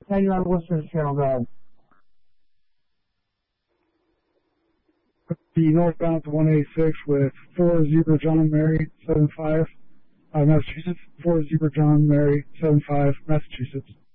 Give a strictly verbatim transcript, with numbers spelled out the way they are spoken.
Now you're on Worcester's channel, go ahead. The northbound to one eighty-six with four Zebra John Mary seven five, uh, Massachusetts. four Zebra John Mary seven five, Massachusetts.